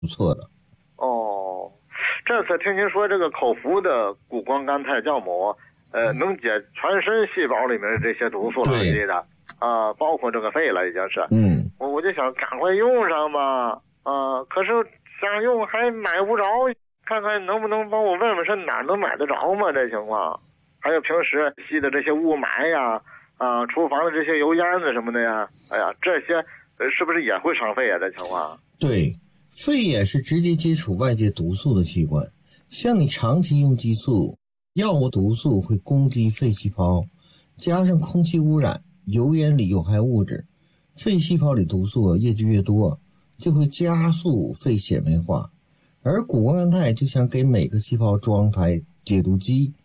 不错的。 哦，这次听您说这个口服的谷胱甘肽酵母，能解全身细胞里面的这些毒素了，我记得包括这个肺了，已经是。我就想赶快用上吧，可是想用还买不着，看看能不能帮我问问是哪能买得着吗？这情况，还有平时吸的这些雾霾呀，厨房的这些油烟子什么的呀，哎呀，这些是不是也会伤肺啊？这情况？ 对，肺也是直接接触外界毒素的器官，像你长期用激素，药物毒素会攻击肺细胞，加上空气污染、油烟里有害物质，肺细胞里毒素越积越多，就会加速肺显微化。而谷胱甘肽就像给每个细胞装台解毒机，